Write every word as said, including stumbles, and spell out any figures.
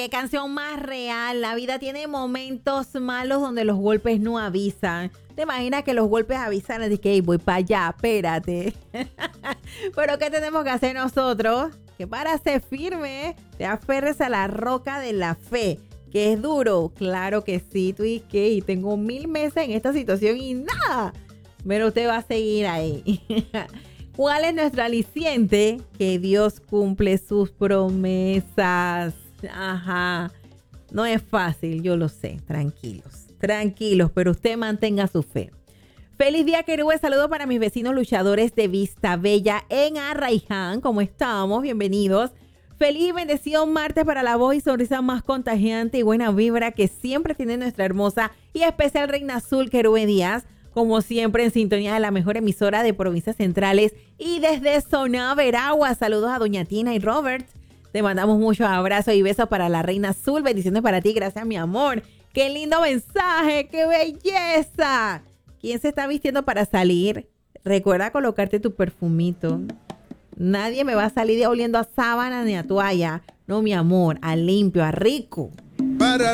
qué canción más real. La vida tiene momentos malos donde los golpes no avisan. ¿Te imaginas que los golpes avisan? Así que hey, voy para allá, espérate. Pero ¿qué tenemos que hacer nosotros? Que para ser firme, te aferres a la roca de la fe. ¿Que es duro? Claro que sí, tú y que y tengo mil meses en esta situación y nada. Pero usted va a seguir ahí. ¿Cuál es nuestro aliciente? Que Dios cumple sus promesas. Ajá. No es fácil, yo lo sé. Tranquilos, tranquilos, pero usted mantenga su fe. Feliz día, Querube. Saludos para mis vecinos luchadores de Vista Bella en Arraiján. ¿Cómo estamos? Bienvenidos. Feliz y bendecido martes para la voz y sonrisa más contagiante y buena vibra que siempre tiene nuestra hermosa y especial Reina Azul, Querube Díaz. Como siempre, en sintonía de la mejor emisora de provincias centrales y desde Zona Veragua. Saludos a Doña Tina y Robert. Te mandamos muchos abrazos y besos para la Reina Azul. Bendiciones para ti. Gracias, mi amor. ¡Qué lindo mensaje! ¡Qué belleza! ¿Quién se está vistiendo para salir? Recuerda colocarte tu perfumito. Nadie me va a salir de oliendo a sábana ni a toalla. No, mi amor, a limpio, a rico. Para